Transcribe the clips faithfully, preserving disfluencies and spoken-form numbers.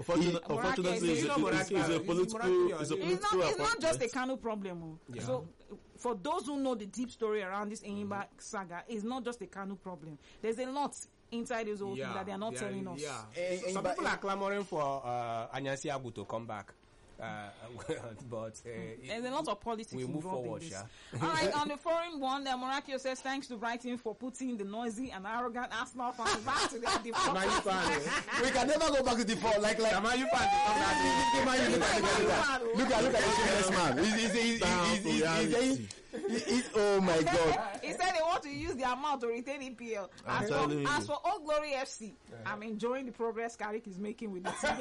Unfortunately, unfortunately, it's, it's, it's a political, it's a political. It's not, it's not just a Kanu problem. Yeah. So, for those who know the deep story around this Enyimba mm-hmm. saga, it's not just a Kanu problem. There's a lot inside this whole yeah, thing that they are not yeah, telling us. Yeah. Eh, Some people are clamoring for uh, Anyasi Abu to come back. Uh, but uh, there's a lot of politics we move forward, in this. Yeah. All right, on the foreign one, uh, Morakio says thanks to Brighton for putting the noisy and arrogant Arsenal fans back to their default. We can never go back to default. Like like Man U fans, look at look at look at the shameless man. He's he's he's he's oh my God. He said they want to use their mouth to retain E P L. As for as for Old Glory F C, I'm enjoying the progress Carrick is making with the team.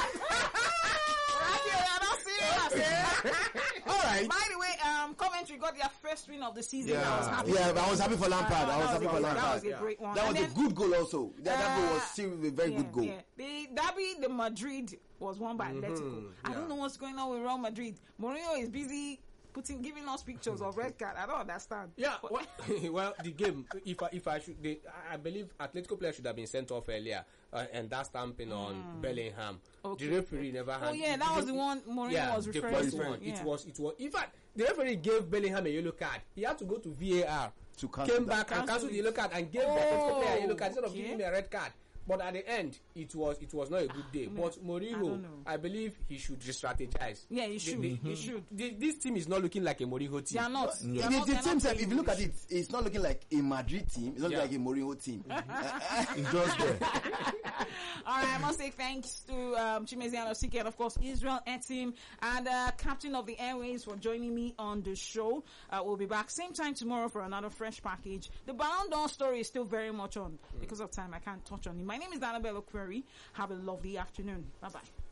All right. By the way, um, Coventry got their first win of the season. Yeah, I was happy. Yeah, I was happy for Lampard. Uh, I was happy for Lampard. That was a great one. That and was then, a good goal also. That, uh, that goal was still a very yeah, good goal. Yeah. The Derby, the Madrid was won by mm-hmm. Atletico. I yeah. don't know what's going on with Real Madrid. Mourinho is busy putting, giving us pictures of red card. I don't understand. Yeah, well, well the game. If I, if I should, they, I believe Atletico players should have been sent off earlier, uh, and that stamping mm. on Bellingham. Okay. The referee never had. Oh yeah, that was the one Mourinho yeah, was referring the first to. one. Yeah. It was. It was. In fact, the referee gave Bellingham a yellow card. He had to go to V A R. To came back and cancelled the yellow card and gave oh, the Atletico player a yellow card instead of okay. giving him a red card. But at the end, it was it was not a good day. But Mourinho, I, I believe he should re-strategize. Yeah, he should. The, the, he mm-hmm. should. The, this team is not looking like a Mourinho team. They are not. The, they are the, not, the team, not if you look at it, it's not looking like a Madrid team. It's not yeah. like a Mourinho team. It's just there. All right, I must say thanks to um, Chimezie Anosike and of course Israel Etim and uh, Captain of the Airways for joining me on the show. Uh, we'll be back same time tomorrow for another fresh package. The Ballon d'Or story is still very much on. Because of time, I can't touch on it. My name is Annabella Query. Have a lovely afternoon. Bye bye.